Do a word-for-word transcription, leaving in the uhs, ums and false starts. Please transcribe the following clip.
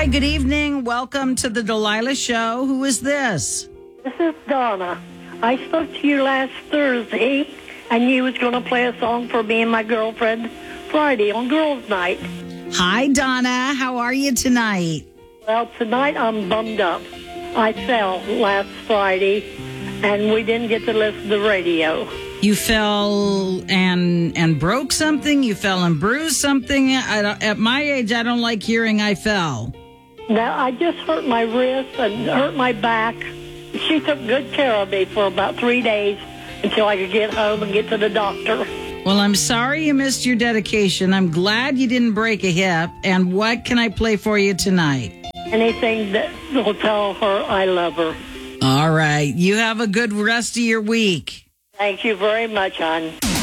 Hi, good evening. Welcome to the Delilah Show. Who is this? This is Donna. I spoke to you last Thursday, and you was going to play a song for me and my girlfriend Friday on Girls' Night. Hi, Donna. How are you tonight? Well, tonight I'm bummed up. I fell last Friday, and we didn't get to listen to the radio. You fell and and broke something? You fell and bruised something? I don't, at my age, I don't like hearing I fell. Now, I just hurt my wrist and hurt my back. She took good care of me for about three days until I could get home and get to the doctor. Well, I'm sorry you missed your dedication. I'm glad you didn't break a hip. And what can I play for you tonight? Anything that will tell her I love her. All right. You have a good rest of your week. Thank you very much, hon.